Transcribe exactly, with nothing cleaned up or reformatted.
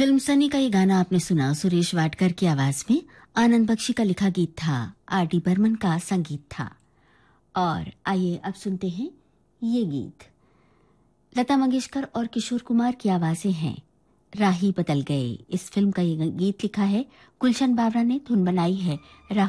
Film Sunny का ये गाना आपने सुना सुरेश वाडकर की आवाज में। आनंद बख्शी का लिखा गीत था, आर डी बर्मन का संगीत था। और आइए अब सुनते हैं ये गीत। लता मंगेशकर और किशोर कुमार की आवाजें हैं। राही बदल गए, इस फिल्म का ये गीत लिखा है गुलशन बावरा ने, धुन बनाई है